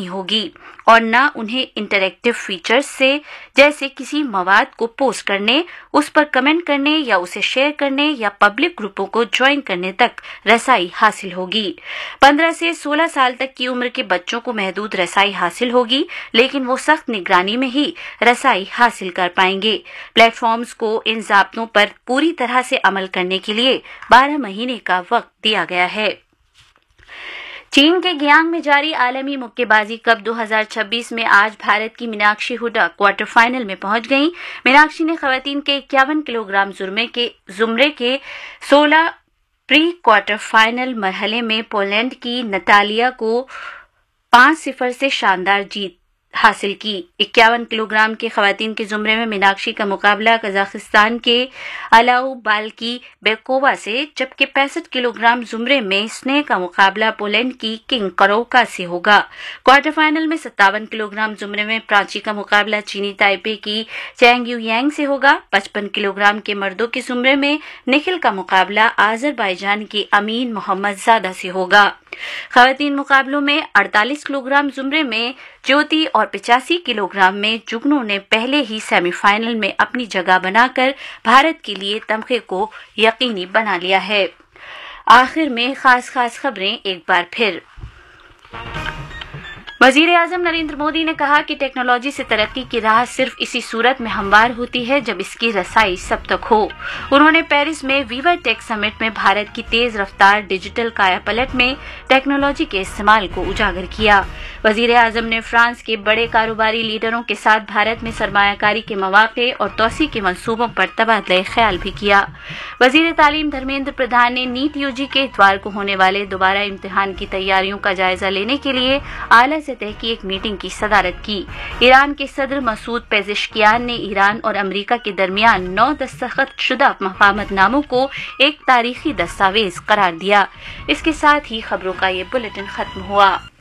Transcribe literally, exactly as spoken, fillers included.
نہیں ہوگی اور نہ انہیں انٹریکٹیو فیچرز سے جیسے کسی مواد کو پوسٹ کرنے، اس پر کمنٹ کرنے یا اسے شیئر کرنے یا پبلک گروپوں کو جوائن کرنے تک رسائی حاصل ہوگی۔ پندرہ سے سولہ سال تک کی عمر کے بچوں کو محدود رسائی حاصل ہوگی، لیکن وہ سخت نگرانی میں ہی رسائی حاصل کر پائیں گے۔ پلیٹ فارمز کو ان ضابطوں پر پوری طرح سے عمل کرنے کے لیے بارہ مہینے کا وقت دیا گیا ہے۔ چین کے گیانگ میں جاری عالمی مکے بازی کپ دو ہزار چھبیس میں آج بھارت کی میناکشی ہڈا کوارٹر فائنل میں پہنچ گئیں۔ میناکشی نے خواتین کے اکیاون کلو گرام زمرے کے سولہ پری کوارٹر فائنل مرحلے میں پولینڈ کی نٹالیا کو پانچ صفر سے شاندار جیت حاصل کی۔ اکیاون کلو گرام کے خواتین کے زمرے میں میناکشی کا مقابلہ قزاقستان کے الاؤ بالکی بیکووا سے، جبکہ پینسٹھ کلو گرام زمرے میں سنے کا مقابلہ پولینڈ کی کنگ کروکا سے ہوگا۔ کوارٹر فائنل میں ستاون کلو گرام زمرے میں پرانچی کا مقابلہ چینی تائپے کی چینگ یو یانگ سے ہوگا۔ پچپن کلو گرام کے مردوں کے زمرے میں نکھل کا مقابلہ آذربائیجان کے امین محمد زادہ سے ہوگا۔ خواتین مقابلوں میں اڑتالیس کلو گرام زمرے میں جیوتی اور پچاسی کلو گرام میں جگنو نے پہلے ہی سیمی فائنل میں اپنی جگہ بنا کر بھارت کے لیے تمغے کو یقینی بنا لیا ہے۔ آخر میں خاص خاص خبریں ایک بار پھر۔ وزیر اعظم نریندر مودی نے کہا کہ ٹیکنالوجی سے ترقی کی راہ صرف اسی صورت میں ہموار ہوتی ہے جب اس کی رسائی سب تک ہو۔ انہوں نے پیرس میں ویوا ٹیک سمٹ میں بھارت کی تیز رفتار ڈیجیٹل کایا پلٹ میں ٹیکنالوجی کے استعمال کو اجاگر کیا۔ وزیر اعظم نے فرانس کے بڑے کاروباری لیڈروں کے ساتھ بھارت میں سرمایہ کاری کے مواقع اور توسیع کے منصوبوں پر تبادلہ خیال بھی کیا۔ وزیر تعلیم دھرمیندر پردھان نے نیٹ یو جی کے اتوار کو ہونے والے دوبارہ امتحان کی تیاریوں کا جائزہ لینے کے لیے اعلیٰ سطح کی ایک میٹنگ کی صدارت کی۔ ایران کے صدر مسعود پیزشکیان نے ایران اور امریکہ کے درمیان نو دستخط شدہ مفاہمت ناموں کو ایک تاریخی دستاویز قرار دیا۔ اس کے ساتھ ہی خبروں کا یہ بلیٹن ختم ہوا۔